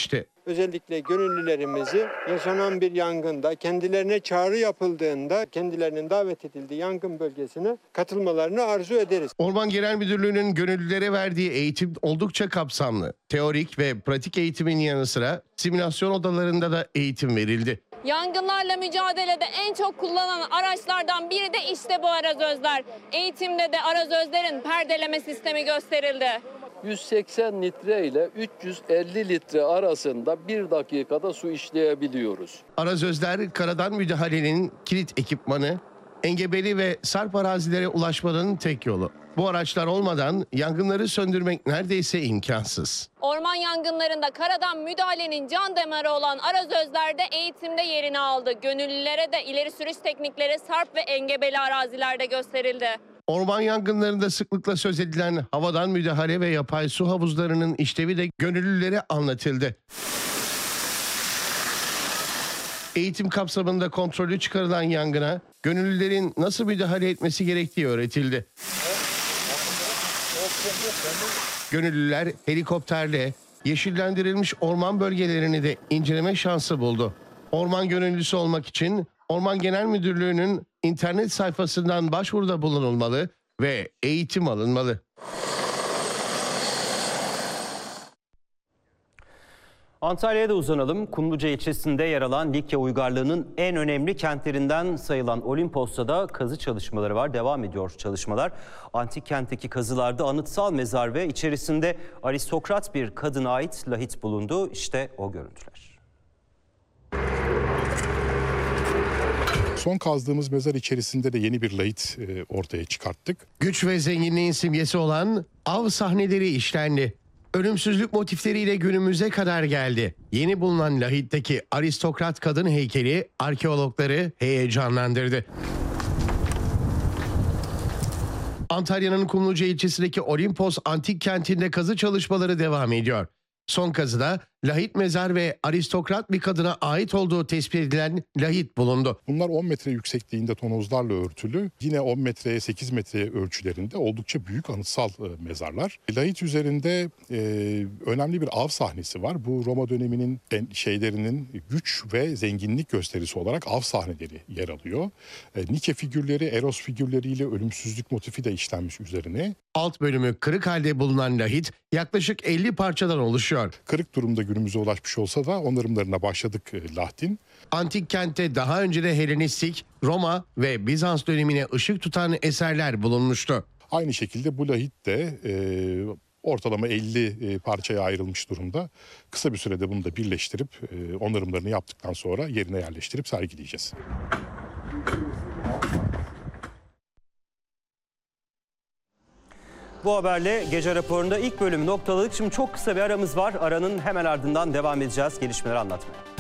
geçti. Özellikle gönüllülerimizi yaşanan bir yangında kendilerine çağrı yapıldığında kendilerinin davet edildiği yangın bölgesine katılmalarını arzu ederiz. Orman Genel Müdürlüğü'nün gönüllülere verdiği eğitim oldukça kapsamlı. Teorik ve pratik eğitimin yanı sıra simülasyon odalarında da eğitim verildi. Yangınlarla mücadelede en çok kullanılan araçlardan biri de işte bu arazözler. Eğitimde de arazözlerin perdeleme sistemi gösterildi. 180 litre ile 350 litre arasında 1 dakikada su işleyebiliyoruz. Arazözler karadan müdahalenin kilit ekipmanı, engebeli ve sarp arazilere ulaşmanın tek yolu. Bu araçlar olmadan yangınları söndürmek neredeyse imkansız. Orman yangınlarında karadan müdahalenin can damarı olan arazözler de eğitimde yerini aldı. Gönüllülere de ileri sürüş teknikleri sarp ve engebeli arazilerde gösterildi. Orman yangınlarında sıklıkla söz edilen havadan müdahale ve yapay su havuzlarının işlevi de gönüllülere anlatıldı. Eğitim kapsamında kontrolü çıkarılan yangına gönüllülerin nasıl müdahale etmesi gerektiği öğretildi. Gönüllüler helikopterle yeşillendirilmiş orman bölgelerini de inceleme şansı buldu. Orman gönüllüsü olmak için Orman Genel Müdürlüğü'nün internet sayfasından başvuruda bulunulmalı ve eğitim alınmalı. Antalya'ya da uzanalım. Kumluca ilçesinde yer alan Likya uygarlığının en önemli kentlerinden sayılan Olimpos'ta da kazı çalışmaları var. Devam ediyor çalışmalar. Antik kentteki kazılarda anıtsal mezar ve içerisinde aristokrat bir kadına ait lahit bulundu. İşte o görüntüler. Son kazdığımız mezar içerisinde de yeni bir lahit ortaya çıkarttık. Güç ve zenginliğin simgesi olan av sahneleri işlendi. Ölümsüzlük motifleriyle günümüze kadar geldi. Yeni bulunan lahitteki aristokrat kadın heykeli arkeologları heyecanlandırdı. Antalya'nın Kumluca ilçesindeki Olimpos antik kentinde kazı çalışmaları devam ediyor. Son kazıda lahit mezar ve aristokrat bir kadına ait olduğu tespit edilen lahit bulundu. Bunlar 10 metre yüksekliğinde tonozlarla örtülü. Yine 10 metreye 8 metreye ölçülerinde oldukça büyük anıtsal mezarlar. Lahit üzerinde önemli bir av sahnesi var. Bu Roma döneminin şeylerinin güç ve zenginlik gösterisi olarak av sahneleri yer alıyor. Nike figürleri, Eros figürleriyle ölümsüzlük motifi de işlenmiş üzerine. Alt bölümü kırık halde bulunan lahit yaklaşık 50 parçadan oluşuyor. Kırık durumda günümüze ulaşmış olsa da onarımlarına başladık lahtin. Antik kentte daha önce de Helenistik, Roma ve Bizans dönemine ışık tutan eserler bulunmuştu. Aynı şekilde bu lahit de ortalama 50 parçaya ayrılmış durumda. Kısa bir sürede bunu da birleştirip onarımlarını yaptıktan sonra yerine yerleştirip sergileyeceğiz. Bu haberle gece raporunda ilk bölümü noktaladık. Şimdi çok kısa bir aramız var. Aranın hemen ardından devam edeceğiz gelişmeleri anlatmaya.